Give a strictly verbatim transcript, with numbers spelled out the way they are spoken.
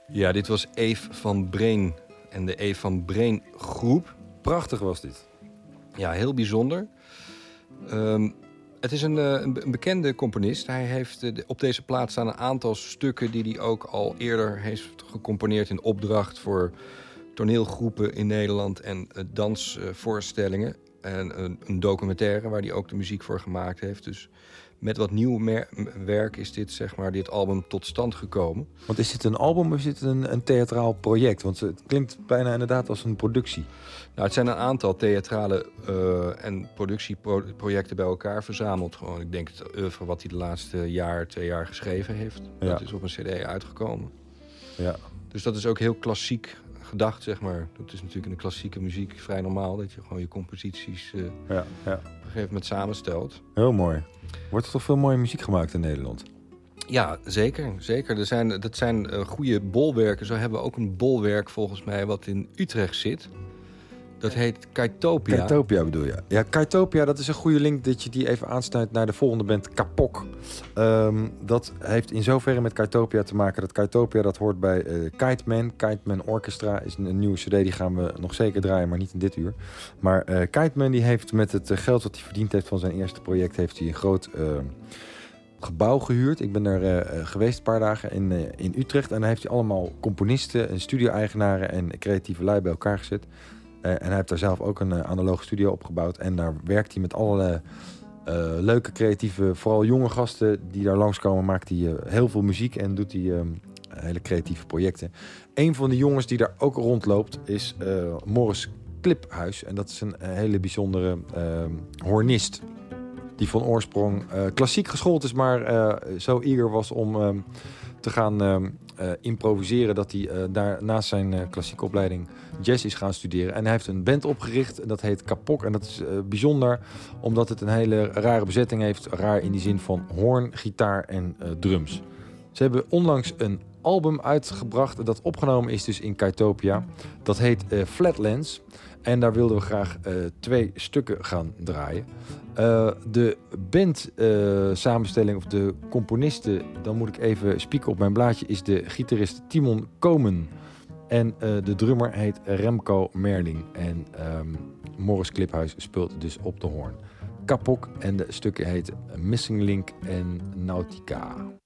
Ja, dit was Eve van Breen en de Eve van Breen groep. Prachtig was dit. Ja, heel bijzonder. Um, het is een, een, een bekende componist. Hij heeft uh, op deze plaat staan een aantal stukken die hij ook al eerder heeft gecomponeerd in opdracht voor toneelgroepen in Nederland en uh, dansvoorstellingen. En een, een documentaire waar hij ook de muziek voor gemaakt heeft. Dus met wat nieuw mer- werk is dit, zeg maar, dit album tot stand gekomen. Want is dit een album of is dit een, een theatraal project? Want het klinkt bijna inderdaad als een productie. Nou, het zijn een aantal theatrale uh, en productieprojecten bij elkaar verzameld. Gewoon, ik denk het oeuvre wat hij de laatste jaar, twee jaar geschreven heeft. Ja. Dat is op een cd uitgekomen. Ja. Dus dat is ook heel klassiek gedacht, zeg maar. Dat is natuurlijk in de klassieke muziek vrij normaal. Dat je gewoon je composities uh, ja, ja. op een gegeven moment samenstelt. Heel mooi. Wordt er toch veel mooie muziek gemaakt in Nederland? Ja, zeker. zeker. Er zijn, dat zijn uh, goede bolwerken. Zo hebben we ook een bolwerk volgens mij wat in Utrecht zit. Dat heet Kaitopia. Kaitopia bedoel je? Ja, Kaitopia, dat is een goede link dat je die even aansnijdt naar de volgende band, Kapok. Um, dat heeft in zoverre met Kaitopia te maken dat Kaitopia, dat hoort bij uh, Kite Man. Kite Man Orchestra is een, een nieuwe cd, die gaan we nog zeker draaien, maar niet in dit uur. Maar uh, Kite Man die heeft met het uh, geld wat hij verdiend heeft van zijn eerste project, heeft hij een groot uh, gebouw gehuurd. Ik ben er uh, geweest een paar dagen in, uh, in Utrecht en daar heeft hij allemaal componisten en studio-eigenaren en creatieve lui bij elkaar gezet. Uh, en hij heeft daar zelf ook een uh, analoge studio opgebouwd. En daar werkt hij met allerlei uh, leuke, creatieve, vooral jonge gasten die daar langskomen. Maakt hij uh, heel veel muziek en doet hij uh, hele creatieve projecten. Een van de jongens die daar ook rondloopt is uh, Morris Kliphuis. En dat is een, een hele bijzondere uh, hornist. Die van oorsprong uh, klassiek geschoold is, maar uh, zo eager was om uh, te gaan uh, uh, improviseren, dat hij uh, daar naast zijn uh, klassieke opleiding jazz is gaan studeren. En hij heeft een band opgericht en dat heet Kapok. En dat is uh, bijzonder omdat het een hele rare bezetting heeft. Raar in die zin van hoorn, gitaar en uh, drums. Ze hebben onlangs een album uitgebracht dat opgenomen is dus in Kaitopia. Dat heet uh, Flatlands. En daar wilden we graag uh, twee stukken gaan draaien. Uh, de band uh, samenstelling of de componisten, dan moet ik even spieken op mijn blaadje, is de gitarist Timon Komen. En uh, de drummer heet Remco Merling. En um, Morris Kliphuis speelt dus op de hoorn. Kapok en de stukken heet Missing Link en Nautica.